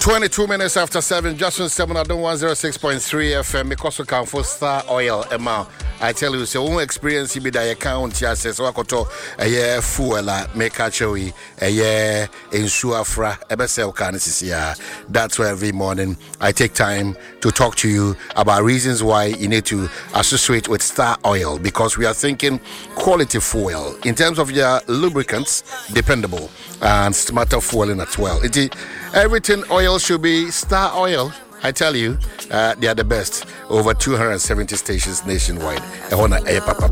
22 minutes after 7, Justin 7, I don't 106.3 FM, because we can for Star Oil, Emma. I tell you, so one experience, you be that account, yes, so I could talk a year full, make a showy, a year in Suafra, Ebesel Canis. That's why every morning I take time to talk to you about reasons why you need to associate with Star Oil, because we are thinking quality fuel in terms of your lubricants, dependable, and smarter fueling as well. Everything oil should be Star Oil. I tell you, they are the best. Over 270 stations nationwide. I want to papa.